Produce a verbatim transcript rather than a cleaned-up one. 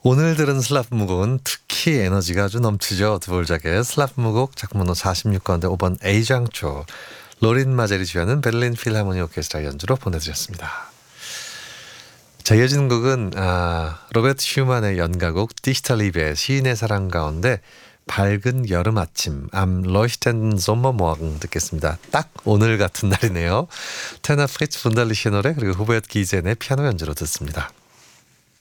오늘 들은 슬라프 무곡은 특히 에너지가 아주 넘치죠. 드볼작의 슬라프 무곡 작문호 사십육 가운데 오 번 A장조 로린 마젤이 주연은 베를린 필하모니 오케스트라 연주로 보내드렸습니다. 자, 이어지는 곡은 아, 로베르트 슈만의 연가곡 디히탈리베 시인의 사랑 가운데 밝은 여름 아침 Am leuchtenden Sommermorgen 듣겠습니다. 딱 오늘 같은 날이네요. 테너 프리츠 분달리시의 노래 그리고 후베르트 기젠의 피아노 연주로 듣습니다.